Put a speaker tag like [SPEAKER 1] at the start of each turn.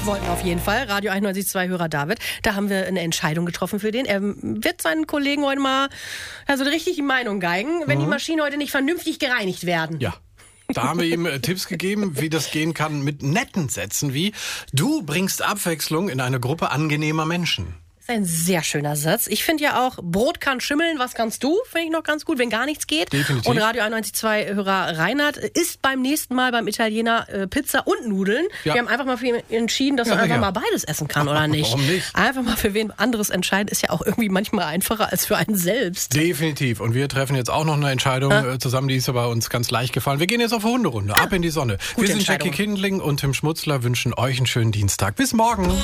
[SPEAKER 1] wollten auf jeden Fall. Radio 91.2 Hörer David. Da haben wir eine Entscheidung getroffen für den. Er wird seinen Kollegen heute mal eine richtige Meinung geigen, wenn die Maschinen heute nicht vernünftig gereinigt werden.
[SPEAKER 2] Ja. Da haben wir ihm Tipps gegeben, wie das gehen kann mit netten Sätzen wie: Du bringst Abwechslung in eine Gruppe angenehmer Menschen.
[SPEAKER 1] Das ist ein sehr schöner Satz. Ich finde ja auch, Brot kann schimmeln, was kannst du? Finde ich noch ganz gut, wenn gar nichts geht.
[SPEAKER 2] Definitiv.
[SPEAKER 1] Und Radio 91.2 Hörer Reinhard isst beim nächsten Mal beim Italiener Pizza und Nudeln.
[SPEAKER 2] Ja.
[SPEAKER 1] Wir haben einfach mal für ihn entschieden, dass er einfach mal beides essen kann, oder nicht?
[SPEAKER 2] Warum nicht?
[SPEAKER 1] Einfach mal für wen anderes entscheiden ist ja auch irgendwie manchmal einfacher als für einen selbst.
[SPEAKER 2] Definitiv. Und wir treffen jetzt auch noch eine Entscheidung zusammen, die ist aber uns ganz leicht gefallen. Wir gehen jetzt auf eine Hunderunde. Ab in die Sonne. Wir sind Jackie Kindling und Tim Schmutzler, wünschen euch einen schönen Dienstag. Bis morgen.